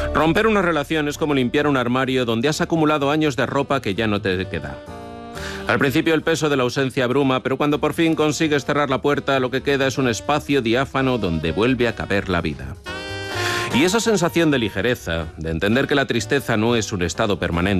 Romper una relación es como limpiar un armario donde has acumulado años de ropa que ya no te queda. Al principio el peso de la ausencia abruma, pero cuando por fin consigues cerrar la puerta, lo que queda es un espacio diáfano donde vuelve a caber la vida. Y esa sensación de ligereza, de entender que la tristeza no es un estado permanente,